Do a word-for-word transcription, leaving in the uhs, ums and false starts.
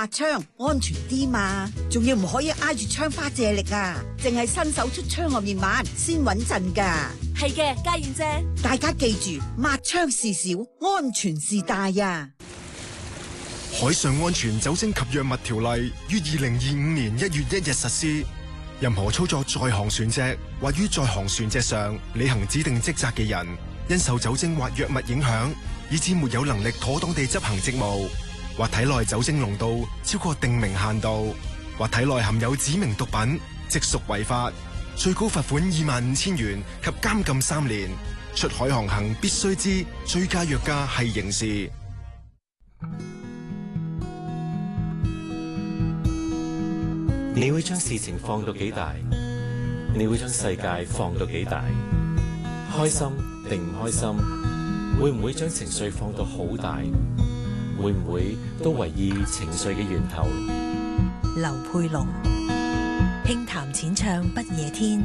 抹窗，安全啲嘛。仲要唔可以挨住窗花借力啊，淨係伸手出窗外面抹先穩陣噶。 係嘅，家燕姐。 大家記住，抹窗事小，安全事大呀。 海上安全酒精及藥物條例於二零二五年一月一日實施。任何操作在航船隻或於在航船隻上履行指定職責嘅人，因受酒精或藥物影響，以致沒有能力妥當地執行職務，或體內酒精濃度超過定明限度，或體內含有指明毒品，即屬違法，最高罰款二萬五千元及監禁三年。出海航行必須知醉駕藥駕係刑事。 你會將事情放到幾大？你會將世界放到幾大？開心定唔開心？會唔會將情緒放到好大？會唔會都為意情緒嘅源頭？ 劉佩龍，輕談淺唱不夜天。